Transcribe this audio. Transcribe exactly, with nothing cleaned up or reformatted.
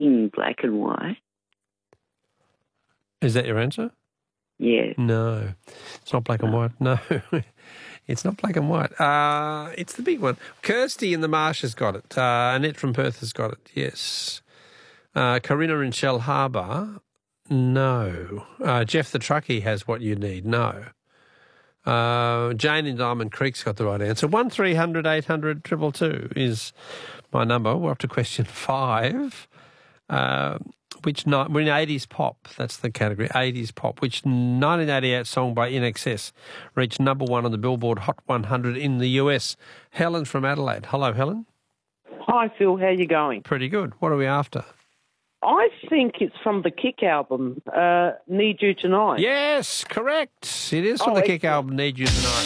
in black and white. Is that your answer? Yeah. No, it's not black and white. No, it's not black and white. Uh, it's the big one. Kirsty in the Marsh has got it. Uh, Annette from Perth has got it, yes. Uh, Corinna in Shell Harbour, no. Uh, Jeff the Truckie has what you need, no. Uh, Jane in Diamond Creek's got the right answer. one three hundred eight hundred two two two is my number. We're up to question five. Uh, which ni- we're in eighties pop. That's the category, eighties pop. Which nineteen eighty-eight song by I N X S reached number one on the Billboard Hot one hundred in the U S? Helen from Adelaide. Hello, Helen. Hi, Phil. How you going? Pretty good. What are we after? I think it's from the Kick album, uh, Need You Tonight. Yes, correct. It is from Oh, the Kick excellent. album, Need You Tonight.